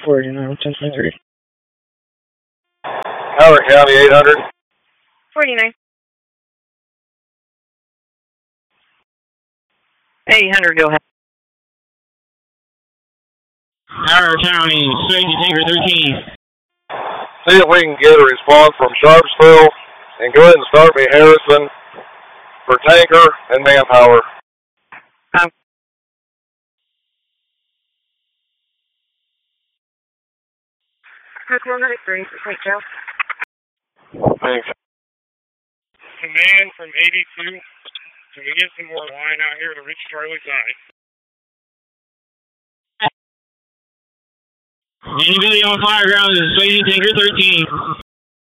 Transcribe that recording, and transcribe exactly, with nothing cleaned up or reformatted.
forty-nine, ten three. Howard County, eight hundred. forty-nine. eight hundred, go ahead. Howard County, Swayze Tanker thirteen. See if we can get a response from Sharpsville, and go ahead and start me Harrison for tanker and manpower. Um, one hundred three, Saint Joe. Thanks. Command from eighty-two. Can we get some more line out here to reach Charlie side? Anybody on fire ground is Swayze Tanker thirteen.